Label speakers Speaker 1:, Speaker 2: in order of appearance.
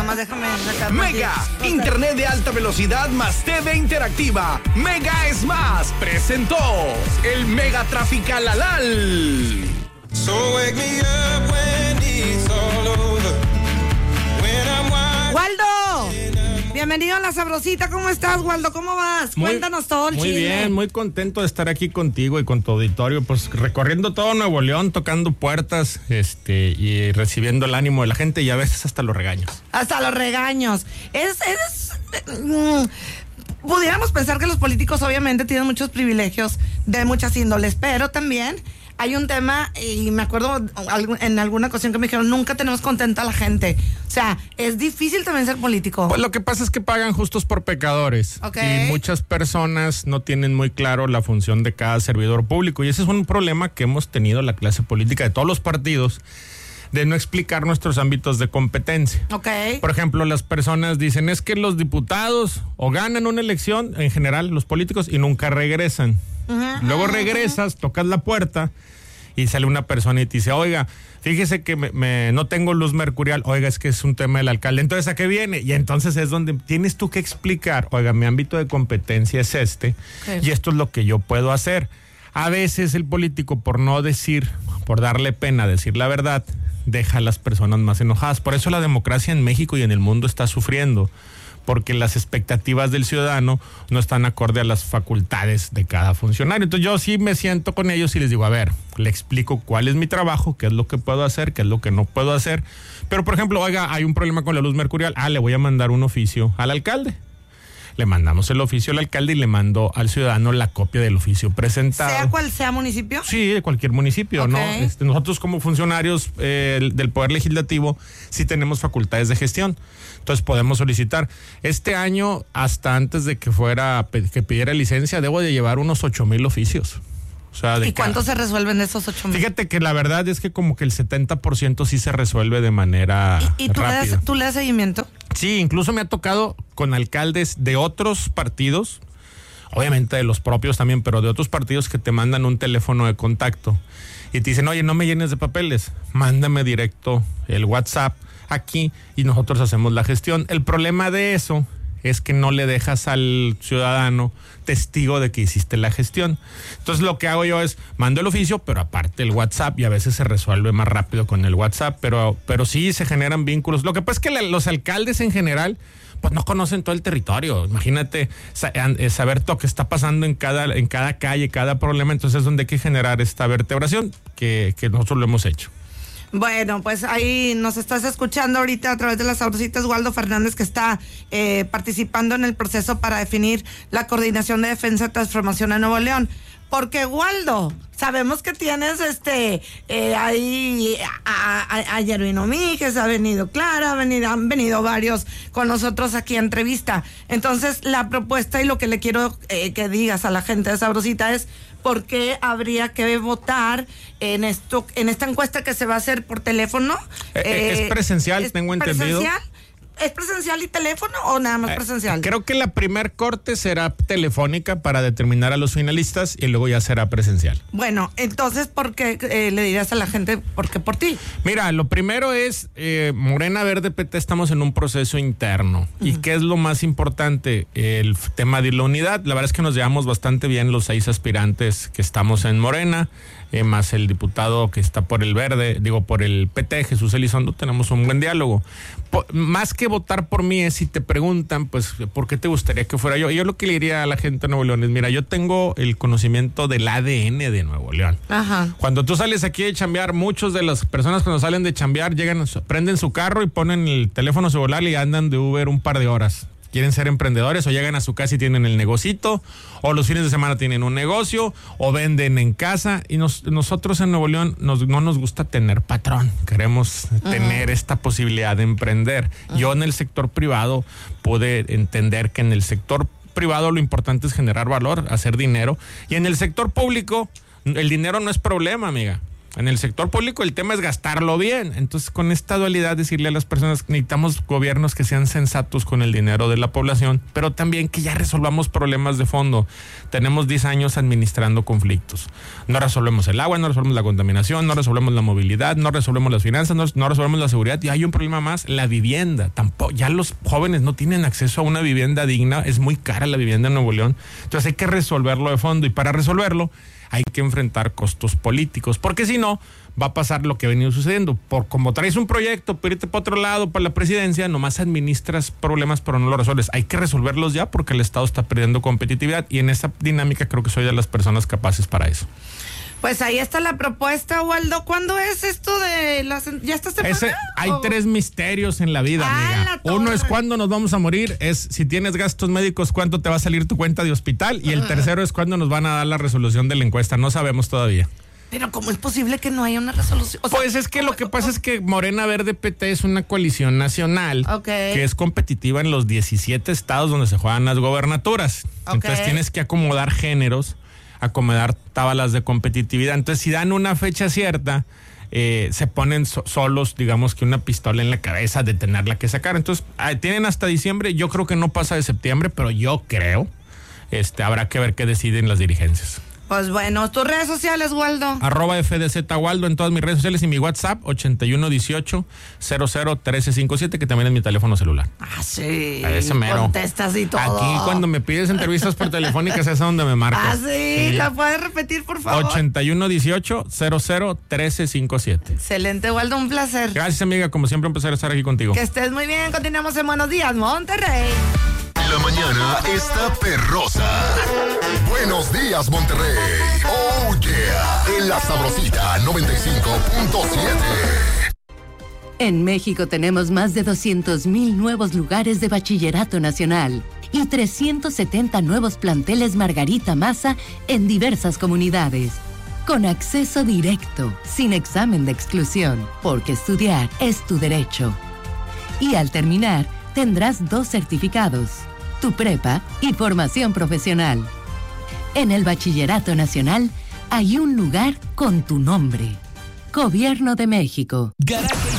Speaker 1: Déjame sacar
Speaker 2: Mega, internet de alta velocidad más TV interactiva. Mega es más, presentó el Mega Trafical Alal.
Speaker 3: So wake me up when it's all over. When I'm wild.
Speaker 1: ¡Waldo! Bienvenido a La Sabrosita. ¿Cómo estás, Waldo? ¿Cómo vas? Cuéntanos todo el
Speaker 4: Muy
Speaker 1: chisme.
Speaker 4: bien, muy contento de estar aquí contigo y con tu auditorio, pues recorriendo todo Nuevo León, tocando puertas, y recibiendo el ánimo de la gente y a veces hasta los regaños.
Speaker 1: Hasta los regaños. Pudiéramos pensar que los políticos obviamente tienen muchos privilegios de muchas índoles, pero también hay un tema, y me acuerdo en alguna ocasión que me dijeron, nunca tenemos contenta a la gente. O sea, es difícil también ser político.
Speaker 4: Pues lo que pasa es que pagan justos por pecadores.
Speaker 1: Okay.
Speaker 4: Y muchas personas no tienen muy claro la función de cada servidor público. Y ese es un problema que hemos tenido la clase política de todos los partidos, de no explicar nuestros ámbitos de competencia.
Speaker 1: Okay.
Speaker 4: Por ejemplo, las personas dicen, es que los diputados o ganan una elección, en general los políticos, y nunca regresan. Luego regresas, tocas la puerta y sale una persona y te dice, oiga, fíjese que no tengo luz mercurial, oiga, es que es un tema del alcalde, entonces ¿a qué viene? Y entonces es donde tienes tú que explicar, oiga, mi ámbito de competencia es
Speaker 1: Okay.
Speaker 4: y esto es lo que yo puedo hacer. A veces el político, por darle pena decir la verdad, deja a las personas más enojadas. Por eso la democracia en México y en el mundo está sufriendo, porque las expectativas del ciudadano no están acorde a las facultades de cada funcionario. Entonces yo sí me siento con ellos y les digo, a ver, le explico cuál es mi trabajo, qué es lo que puedo hacer, qué es lo que no puedo hacer. Pero, por ejemplo, oiga, hay un problema con la luz mercurial, le voy a mandar un oficio al alcalde. Le mandamos el oficio al alcalde y le mando al ciudadano la copia del oficio presentado.
Speaker 1: ¿Sea cual sea municipio?
Speaker 4: Sí, de cualquier municipio,
Speaker 1: Okay.
Speaker 4: ¿no? Nosotros como funcionarios del Poder Legislativo sí tenemos facultades de gestión, entonces podemos solicitar. Este año, hasta antes de que pidiera licencia, debo de llevar unos 8,000 oficios. O sea,
Speaker 1: ¿Y cuánto se resuelven esos 8,000?
Speaker 4: Fíjate que la verdad es que como que el 70% sí se resuelve de manera
Speaker 1: ¿Y tú
Speaker 4: rápida.
Speaker 1: tú le das seguimiento?
Speaker 4: Sí, incluso me ha tocado con alcaldes de otros partidos, obviamente de los propios también, pero de otros partidos que te mandan un teléfono de contacto y te dicen, oye, no me llenes de papeles, mándame directo el WhatsApp aquí y nosotros hacemos la gestión. El problema de eso es que no le dejas al ciudadano testigo de que hiciste la gestión. Entonces lo que hago yo es, mando el oficio, pero aparte el WhatsApp, y a veces se resuelve más rápido con el WhatsApp, pero sí se generan vínculos. Lo que pasa es que los alcaldes en general pues no conocen todo el territorio. Imagínate saber todo lo que está pasando en cada calle, cada problema. Entonces es donde hay que generar esta vertebración que nosotros lo hemos hecho.
Speaker 1: Bueno, pues ahí nos estás escuchando ahorita a través de Las Sabrositas, Waldo Fernández, que está participando en el proceso para definir la Coordinación de Defensa y Transformación en Nuevo León. Porque, Waldo, sabemos que tienes ahí a Yervino Míguez, ha venido Clara, han venido varios con nosotros aquí a entrevista. Entonces, la propuesta y lo que le quiero que digas a la gente de Sabrosita es por qué habría que votar en esta encuesta que se va a hacer por teléfono.
Speaker 4: Es presencial, tengo entendido.
Speaker 1: ¿Presencial? ¿Es presencial y teléfono o nada más presencial?
Speaker 4: Creo que la primer corte será telefónica para determinar a los finalistas y luego ya será presencial.
Speaker 1: Bueno, entonces, ¿por qué le dirías a la gente por qué por ti?
Speaker 4: Mira, lo primero es, Morena Verde PT estamos en un proceso interno. ¿Y qué es lo más importante? El tema de la unidad. La verdad es que nos llevamos bastante bien los 6 aspirantes que estamos en Morena, más el diputado que está por el por el PT, Jesús Elizondo, tenemos un buen diálogo. Más que votar por mí es, si te preguntan, pues, ¿por qué te gustaría que fuera yo? Y yo lo que le diría a la gente de Nuevo León es, mira, yo tengo el conocimiento del ADN de Nuevo León.
Speaker 1: Ajá.
Speaker 4: Cuando tú sales aquí de chambear, muchos de las personas cuando salen de chambear prenden su carro y ponen el teléfono celular y andan de Uber un par de horas. Quieren ser emprendedores o llegan a su casa y tienen el negocito, o los fines de semana tienen un negocio, o venden en casa. Y nosotros en Nuevo León no nos gusta tener patrón, queremos tener esta posibilidad de emprender. Yo en el sector privado pude entender que en el sector privado lo importante es generar valor, hacer dinero, y en el sector público el dinero no es problema, amiga. En el sector público el tema es gastarlo bien. Entonces, con esta dualidad, decirle a las personas que necesitamos gobiernos que sean sensatos con el dinero de la población, pero también que ya resolvamos problemas de fondo. Tenemos 10 años administrando conflictos. No resolvemos el agua, no resolvemos la contaminación, no resolvemos la movilidad, no resolvemos las finanzas, no resolvemos la seguridad. Y hay un problema más, la vivienda. Tampoco, ya los jóvenes no tienen acceso a una vivienda digna. Es muy cara la vivienda en Nuevo León. Entonces hay que resolverlo de fondo. Y para resolverlo hay que enfrentar costos políticos, porque si no, va a pasar lo que ha venido sucediendo. Por como traes un proyecto, pero irte para otro lado, para la presidencia, nomás administras problemas, pero no los resuelves. Hay que resolverlos ya porque el Estado está perdiendo competitividad y en esa dinámica creo que soy de las personas capaces para eso.
Speaker 1: Pues ahí está la propuesta, Waldo. ¿Cuándo es esto de las... ¿Ya está separado?
Speaker 4: Hay 3 misterios en la vida, amiga. Uno es cuándo nos vamos a morir, es si tienes gastos médicos, cuánto te va a salir tu cuenta de hospital, y el tercero es cuándo nos van a dar la resolución de la encuesta. No sabemos todavía.
Speaker 1: Pero ¿cómo es posible que no haya una resolución? O sea,
Speaker 4: pues es que lo que pasa es que Morena Verde PT es una coalición nacional que es competitiva en los 17 estados donde se juegan las gobernaturas. Entonces tienes que acomodar géneros, acomodar tablas de competitividad. Entonces, si dan una fecha cierta, se ponen solos, digamos que una pistola en la cabeza de tenerla que sacar. Entonces, tienen hasta diciembre. Yo creo que no pasa de septiembre, pero yo creo, habrá que ver qué deciden las dirigencias.
Speaker 1: Pues bueno, tus redes sociales, Waldo.
Speaker 4: @FDZ Waldo en todas mis redes sociales y mi WhatsApp 8118-001357, que también es mi teléfono celular.
Speaker 1: Ah, sí.
Speaker 4: Ese mero.
Speaker 1: Contestas y todo.
Speaker 4: Aquí cuando me pides entrevistas por telefónicas es donde me marcas.
Speaker 1: Ah, sí. ¿La puedes repetir, por favor?
Speaker 4: 8118-001357.
Speaker 1: Excelente, Waldo, un placer.
Speaker 4: Gracias, amiga, como siempre un placer estar aquí contigo.
Speaker 1: Que estés muy bien. Continuamos en Buenos Días, Monterrey.
Speaker 5: La mañana está perrosa. Buenos días, Monterrey. Oh, yeah. En La Sabrosita 95.7.
Speaker 6: En México tenemos más de 200,000 nuevos lugares de bachillerato nacional y 370 nuevos planteles Margarita Maza en diversas comunidades. Con acceso directo, sin examen de exclusión, porque estudiar es tu derecho. Y al terminar, tendrás 2 certificados, tu prepa y formación profesional. En el Bachillerato Nacional hay un lugar con tu nombre. Gobierno de México.
Speaker 7: Garaje